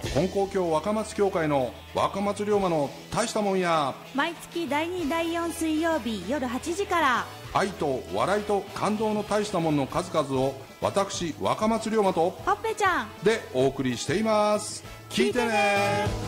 金光教若松教会の若松龍馬の大したもんや、 毎月第2第4水曜日夜8時から、 愛と笑いと感動の大したもんの数々を私若松龍馬とほっぺちゃんでお送りしています。聞いてね。